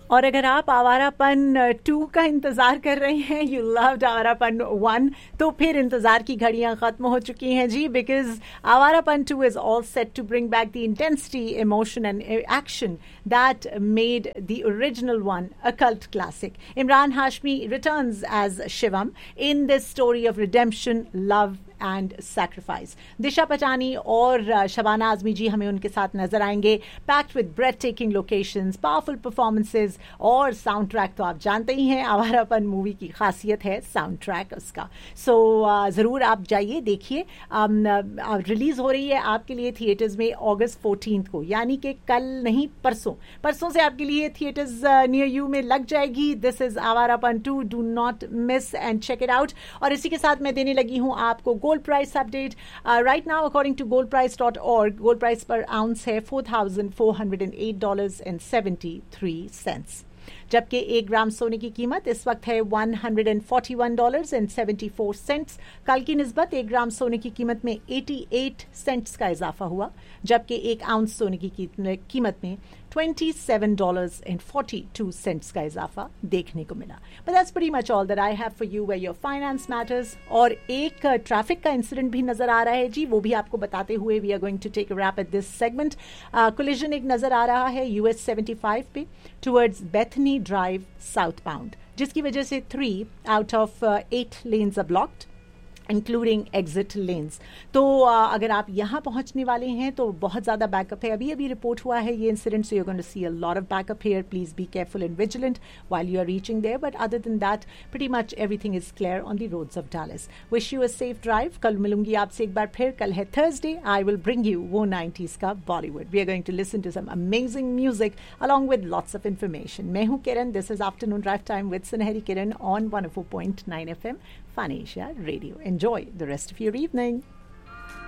और अगर आप आवारापन 2 का इंतज़ार कर रहे हैं, यू लव्ड आवारापन 1, तो फिर इंतज़ार की घड़ियां ख़त्म हो चुकी हैं जी, because Awarapan 2 is all set to bring back the intensity, emotion and action that made the original one a cult classic. Imran Hashmi returns as Shivam in this story of redemption, love and sacrifice. दिशा पटानी और शबाना आजमी जी हमें उनके साथ नजर आएंगे, packed with breath taking locations, powerful performances और sound track. तो आप जानते ही हैं आवारापन मूवी की खासियत है साउंड ट्रैक उसका. सो ज़रूर आप जाइए, देखिए. रिलीज हो रही है आपके लिए थिएटर्स में अगस्त 14 को, यानी कि कल नहीं परसों से आपके लिए थिएटर्स नियर यू में लग जाएगी. This is Awarapan 2. Do not miss and check it out. और इसी के साथ मैं देने लगी हूँ आपको gold price update. Right now, according to goldprice.org, gold price per ounce है $4,408.73, जबकि 1 ग्राम सोने की कीमत इस वक्त है $141.74. कल की निस्बत 1 ग्राम सोने की कीमत में 88 सेंट्स का इजाफा हुआ, जबकि 1 आउंस सोने की कीमत में $27.42 का इजाफा देखने को मिला. But that's pretty much all that I have for you where your finance matters. और एक ट्रैफिक का इंसिडेंट भी नजर आ रहा है जी, वो भी आपको बताते हुए we are going to take a rap at this segment. Collision एक नजर आ रहा है US 75 पे towards Bethany drive south bound, जिसकी वजह से 3 out of 8 lens are blocked including exit lens. तो अगर आप यहाँ पहुँचने वाले हैं तो बहुत ज़्यादा बैकअप है. अभी रिपोर्ट हुआ है ये incident, so you are going to C a lot of backup here. Please be careful and vigilant while you are reaching there. But other than that pretty much everything is clear on the roads of Dallas. Wish you a safe drive. कल मिलूंगी आपसे एक बार फिर. कल है Thursday. I will bring you वो 90s का Bollywood. We are going to listen to some amazing music along with lots of information. मैं हूँ किरण. This is afternoon drive time with सुनहरी किरण on 104.9 FM Fun Asia Radio. Enjoy the rest of your evening.